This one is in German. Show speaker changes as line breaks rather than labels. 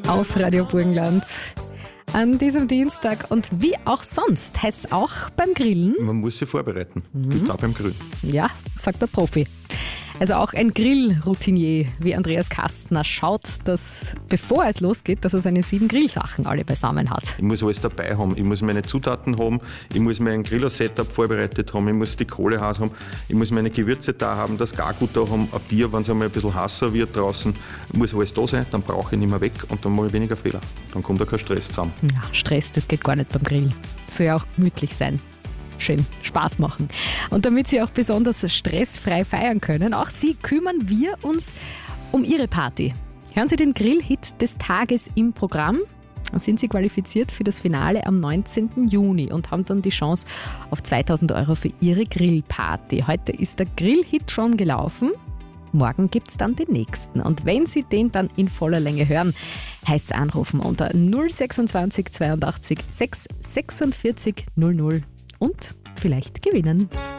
auf Radio Burgenland an diesem Dienstag. Und wie auch sonst heißt es auch beim Grillen.
Man muss sich vorbereiten, auch beim Grillen.
Ja, sagt der Profi. Also auch ein Grillroutinier wie Andreas Kastner schaut, dass bevor es losgeht, dass er seine 7 Grillsachen alle beisammen hat.
Ich muss alles dabei haben. Ich muss meine Zutaten haben, ich muss mein Griller-Setup vorbereitet haben, ich muss die Kohle heiß haben, ich muss meine Gewürze da haben, das Gargut da haben, ein Bier, wenn es einmal ein bisschen heißer wird draußen, muss alles da sein, dann brauche ich nicht mehr weg und dann mache ich weniger Fehler. Dann kommt da kein Stress zusammen.
Ja, Stress, das geht gar nicht beim Grillen. Soll ja auch gemütlich sein. Schön Spaß machen. Und damit Sie auch besonders stressfrei feiern können, auch Sie, kümmern wir uns um Ihre Party. Hören Sie den Grillhit des Tages im Programm. Dann sind Sie qualifiziert für das Finale am 19. Juni und haben dann die Chance auf 2.000 € für Ihre Grillparty. Heute ist der Grillhit schon gelaufen. Morgen gibt es dann den nächsten. Und wenn Sie den dann in voller Länge hören, heißt es anrufen unter 026 82 6 46 00 und vielleicht gewinnen.